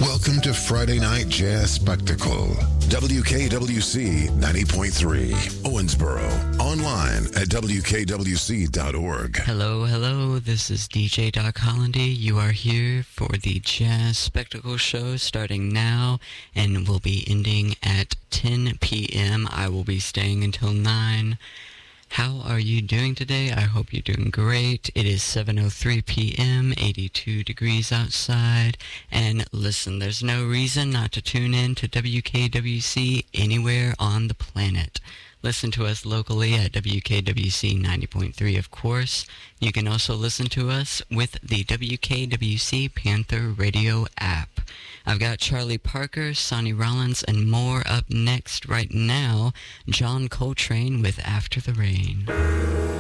Welcome to Friday Night Jazz Spectacle. WKWC 90.3, Owensboro. Online at WKWC.org. Hello. This is DJ Doc Hollandy. You are here for the Jazz Spectacle show starting now and will be ending at 10 p.m. I will be staying until 9. How are you doing today? I hope you're doing great. It is 7:03 p.m., 82 degrees outside. And listen, there's no reason not to tune in to WKWC anywhere on the planet. Listen to us locally at WKWC 90.3, of course. You can also listen to us with the WKWC Panther Radio app. I've got Charlie Parker, Sonny Rollins, and more up next right now. John Coltrane with After the Rain.